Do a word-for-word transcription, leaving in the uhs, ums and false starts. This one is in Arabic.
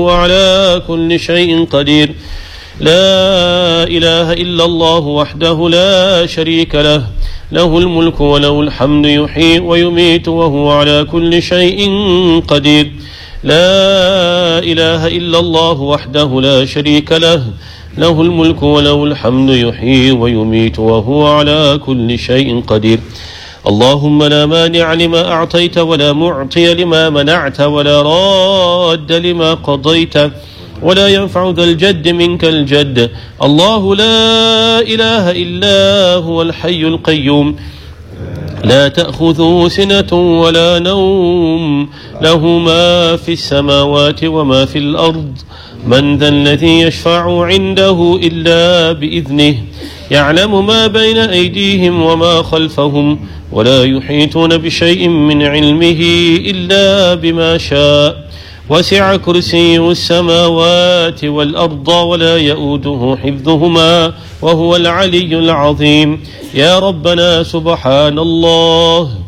وعلى كل شيء قدير. لا إله إلا الله وحده لا شريك له، له الملك وله الحمد يحيي ويميت وهو على كل شيء قدير. لا إله إلا الله وحده لا شريك له، له الملك وله الحمد يحيي ويميت وهو على كل شيء قدير. اللهم لا مانع لما أعطيت ولا معطي لما منعت ولا راد لما قضيت ولا ينفع ذا الجد منك الجد. الله لا إله إلا هو الحي القيوم، لا تأخذه سنة ولا نوم، له ما في السماوات وما في الأرض. من ذا الذي يشفع عنده إلا بإذنه، يعلم ما بين أيديهم وما خلفهم، ولا يحيطون بشيء من علمه إلا بما شاء. وسع كرسيه السماوات والأرض ولا يؤوده حفظهما وهو العلي العظيم. يا ربنا سبحان الله